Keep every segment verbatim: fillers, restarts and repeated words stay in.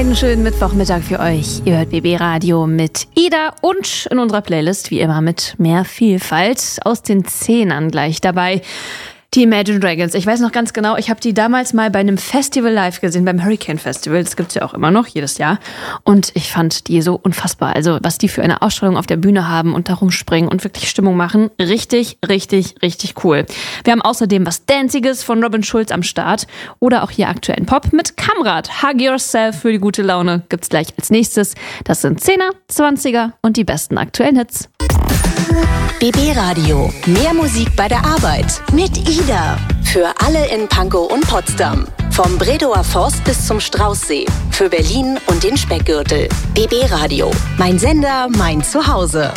Einen schönen Mittwochmittag für euch. Ihr hört B B Radio mit Ida und in unserer Playlist wie immer mit mehr Vielfalt aus den Zehnern gleich dabei. Die Imagine Dragons. Ich weiß noch ganz genau, ich habe die damals mal bei einem Festival live gesehen, beim Hurricane Festival. Das gibt's ja auch immer noch, jedes Jahr. Und ich fand die so unfassbar. Also was die für eine Ausstrahlung auf der Bühne haben und da rumspringen und wirklich Stimmung machen. Richtig, richtig, richtig cool. Wir haben außerdem was Danziges von Robin Schulz am Start. Oder auch hier aktuellen Pop mit Kamrat. Hug Yourself für die gute Laune gibt's gleich als nächstes. Das sind Zehner, Zwanziger und die besten aktuellen Hits. B B Radio. Mehr Musik bei der Arbeit. Mit Ida. Für alle in Pankow und Potsdam. Vom Bredower Forst bis zum Straußsee. Für Berlin und den Speckgürtel. B B Radio. Mein Sender, mein Zuhause.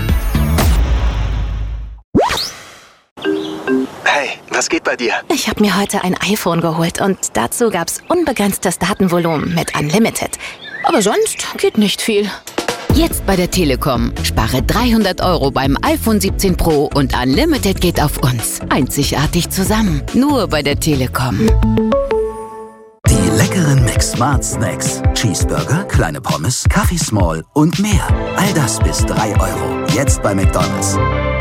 Hey, was geht bei dir? Ich habe mir heute ein iPhone geholt und dazu gab's unbegrenztes Datenvolumen mit Unlimited. Aber sonst geht nicht viel. Jetzt bei der Telekom. Spare dreihundert Euro beim iPhone siebzehn Pro und Unlimited geht auf uns. Einzigartig zusammen. Nur bei der Telekom. Die leckeren Mix Smart Snacks. Cheeseburger, kleine Pommes, Kaffee Small und mehr. All das bis drei Euro. Jetzt bei McDonald's.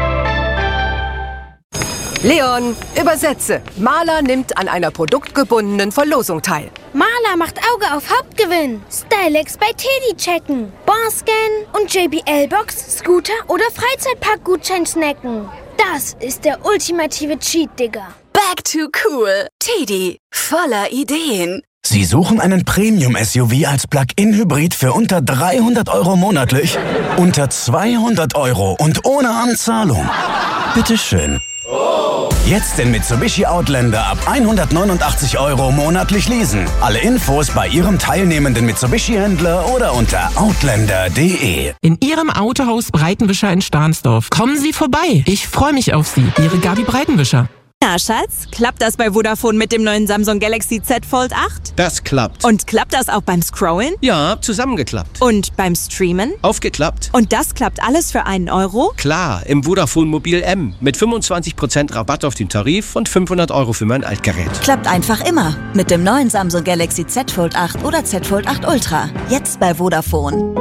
Leon, übersetze. Maler nimmt an einer produktgebundenen Verlosung teil. Maler macht Auge auf Hauptgewinn. Stylex bei Teddy checken. Barscan und J B L-Box, Scooter oder Freizeitpark-Gutschein snacken. Das ist der ultimative Cheat, Digga. Back to cool. Teddy, voller Ideen. Sie suchen einen Premium-S U V als Plug-in-Hybrid für unter dreihundert Euro monatlich? Unter zweihundert Euro und ohne Anzahlung? Bitteschön. Jetzt den Mitsubishi Outlander ab hundertneunundachtzig Euro monatlich leasen. Alle Infos bei Ihrem teilnehmenden Mitsubishi-Händler oder unter outlander punkt de. In Ihrem Autohaus Breitenwischer in Stahnsdorf. Kommen Sie vorbei. Ich freue mich auf Sie. Ihre Gabi Breitenwischer. Na, Schatz, klappt das bei Vodafone mit dem neuen Samsung Galaxy Z Fold acht? Das klappt. Und klappt das auch beim Scrollen? Ja, zusammengeklappt. Und beim Streamen? Aufgeklappt. Und das klappt alles für einen Euro? Klar, im Vodafone Mobil M. Mit fünfundzwanzig Prozent Rabatt auf den Tarif und fünfhundert Euro für mein Altgerät. Klappt einfach immer. Mit dem neuen Samsung Galaxy Z Fold acht oder Z Fold acht Ultra. Jetzt bei Vodafone.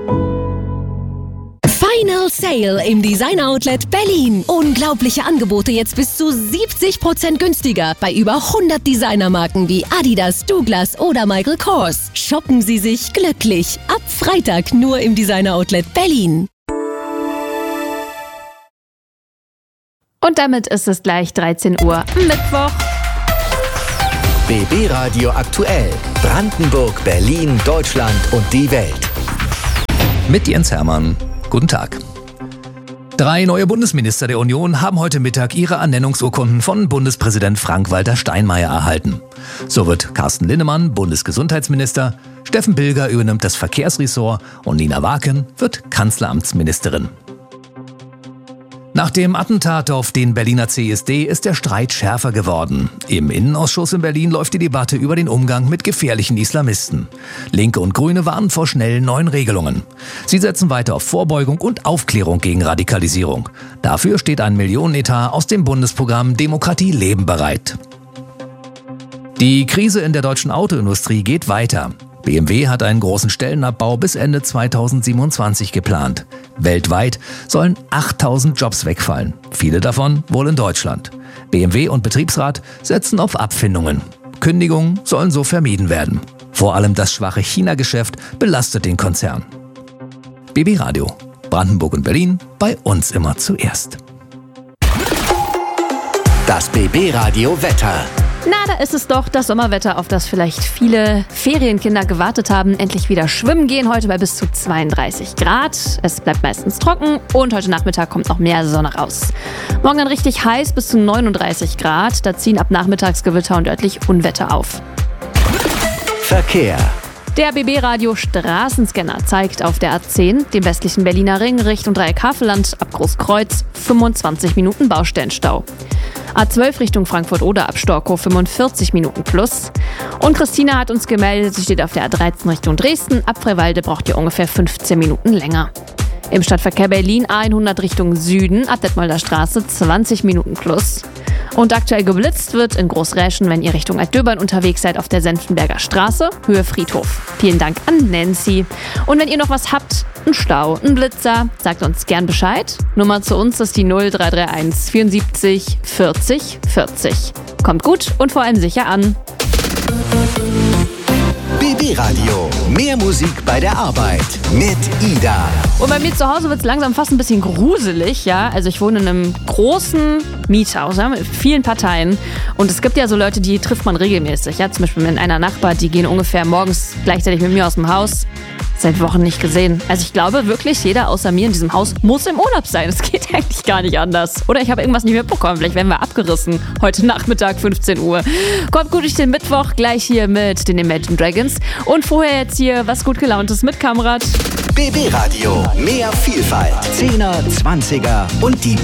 Final Sale im Design Outlet Berlin. Unglaubliche Angebote jetzt bis zu siebzig Prozent günstiger bei über hundert Designermarken wie Adidas, Douglas oder Michael Kors. Shoppen Sie sich glücklich. Ab Freitag nur im Designer Outlet Berlin. Und damit ist es gleich dreizehn Uhr Mittwoch. B B Radio aktuell. Brandenburg, Berlin, Deutschland und die Welt. Mit Jens Hermann. Guten Tag. Drei neue Bundesminister der Union haben heute Mittag ihre Ernennungsurkunden von Bundespräsident Frank-Walter Steinmeier erhalten. So wird Carsten Linnemann Bundesgesundheitsminister, Steffen Bilger übernimmt das Verkehrsressort und Nina Waken wird Kanzleramtsministerin. Nach dem Attentat auf den Berliner C S D ist der Streit schärfer geworden. Im Innenausschuss in Berlin läuft die Debatte über den Umgang mit gefährlichen Islamisten. Linke und Grüne warnen vor schnellen neuen Regelungen. Sie setzen weiter auf Vorbeugung und Aufklärung gegen Radikalisierung. Dafür steht ein Millionenetat aus dem Bundesprogramm Demokratie leben bereit. Die Krise in der deutschen Autoindustrie geht weiter. B M W hat einen großen Stellenabbau bis Ende zweitausendsiebenundzwanzig geplant. Weltweit sollen achttausend Jobs wegfallen. Viele davon wohl in Deutschland. B M W und Betriebsrat setzen auf Abfindungen. Kündigungen sollen so vermieden werden. Vor allem das schwache China-Geschäft belastet den Konzern. B B Radio. Brandenburg und Berlin, bei uns immer zuerst. Das B B Radio Wetter. Na, da ist es doch das Sommerwetter, auf das vielleicht viele Ferienkinder gewartet haben. Endlich wieder schwimmen gehen, heute bei bis zu zweiunddreißig Grad. Es bleibt meistens trocken und heute Nachmittag kommt noch mehr Sonne raus. Morgen dann richtig heiß, bis zu neununddreißig Grad. Da ziehen ab Nachmittags Gewitter und örtlich Unwetter auf. Verkehr. Der B B-Radio Straßenscanner zeigt auf der A zehn, dem westlichen Berliner Ring, Richtung Dreieck Havelland, ab Großkreuz, fünfundzwanzig Minuten Baustellenstau. A zwölf Richtung Frankfurt-Oder ab Storkow fünfundvierzig Minuten plus. Und Christina hat uns gemeldet, sie steht auf der A dreizehn Richtung Dresden. Ab Freiwalde braucht ihr ungefähr fünfzehn Minuten länger. Im Stadtverkehr Berlin A hundert Richtung Süden, ab Detmolder Straße zwanzig Minuten plus. Und aktuell geblitzt wird in Großräschen, wenn ihr Richtung Altdöbern unterwegs seid, auf der Senftenberger Straße, Höhe Friedhof. Vielen Dank an Nancy. Und wenn ihr noch was habt, ein Stau, ein Blitzer, sagt uns gern Bescheid. Nummer zu uns ist die null drei drei eins vierundsiebzig vierzig vierzig. Kommt gut und vor allem sicher an. B B Radio. Mehr Musik bei der Arbeit mit Ida. Und bei mir zu Hause wird es langsam fast ein bisschen gruselig, ja. Also ich wohne in einem großen Mietshaus, ja, mit vielen Parteien. Und es gibt ja so Leute, die trifft man regelmäßig, ja. Zum Beispiel mit einer Nachbar, die gehen ungefähr morgens gleichzeitig mit mir aus dem Haus. Seit Wochen nicht gesehen. Also ich glaube wirklich, jeder außer mir in diesem Haus muss im Urlaub sein. Es geht eigentlich gar nicht anders. Oder ich habe irgendwas nicht mitbekommen. Vielleicht werden wir abgerissen. Heute Nachmittag, fünfzehn Uhr. Kommt gut durch den Mittwoch, gleich hier mit den Imagine Dragons. Und vorher jetzt hier was gut gelauntes mit Kamrat. B B Radio. Mehr Vielfalt. Zehner, Zwanziger und die